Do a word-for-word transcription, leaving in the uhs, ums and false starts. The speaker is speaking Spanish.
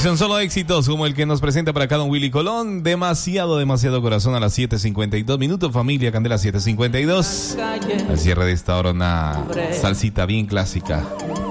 Atención, solo éxitos como el que nos presenta para acá don Willy Colón. Demasiado, demasiado corazón a las siete cincuenta y dos minutos. Familia Candela siete cincuenta y dos. Al cierre de esta hora una salsita bien clásica.